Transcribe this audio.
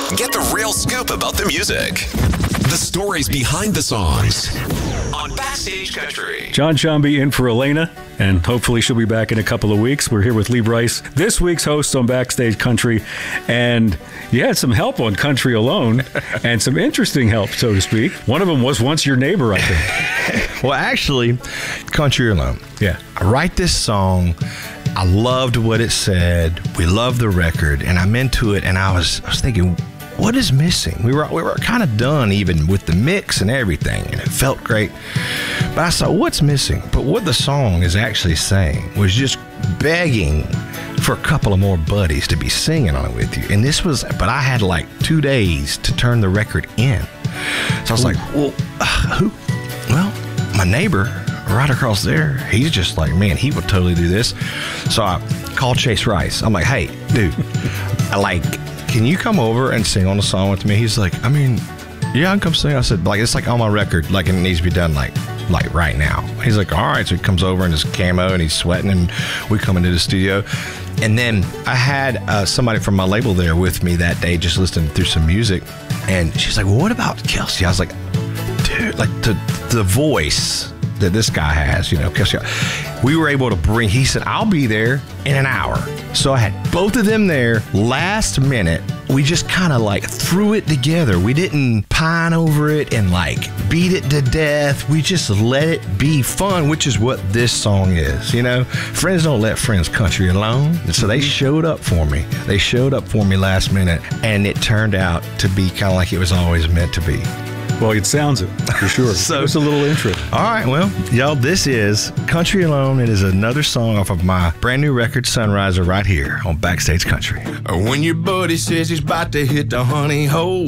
Get the real scoop about the music. The stories behind the songs on Backstage Country. John Chomby in for Elena, and hopefully she'll be back in a couple of weeks. We're here with Lee Brice, this week's host on Backstage Country, and you had some help on Country Alone, and some interesting help, so to speak. One of them was once your neighbor, I think. Well, actually, Country Alone. Yeah. I write this song. I loved what it said. We loved the record, and I'm into it, and I was thinking, what is missing? We were kind of done even with the mix and everything, and it felt great. But I saw what's missing. But what the song is actually saying was just begging for a couple of more buddies to be singing on it with you. And this was, but I had like 2 days to turn the record in. So I was like, well, who? Well, my neighbor right across there, he's just like, man, he would totally do this. So I called Chase Rice. I'm like, hey, dude, can you come over and sing on the song with me? He's like, I mean, yeah, I can come sing. I said, like, it's like on my record, like it needs to be done like right now. He's like, all right. So he comes over in his camo and he's sweating, and we come into the studio. And then I had somebody from my label there with me that day, just listening through some music. And she's like, well, what about Kelsey? I was like, dude, like the voice that this guy has, Kelsey, we were able to bring, he said, I'll be there in an hour. So I had both of them there last minute. We just kind of like threw it together. We didn't pine over it and like beat it to death. We just let it be fun, which is what this song is. Friends don't let friends country alone. And so they showed up for me. They showed up for me last minute, and it turned out to be kind of like it was always meant to be. Well, it sounds it, for sure. So it's a little intro. All right, well, y'all, this is Country Alone. It is another song off of my brand new record, Sunriser, right here on Backstage Country. When your buddy says he's about to hit the honey hole,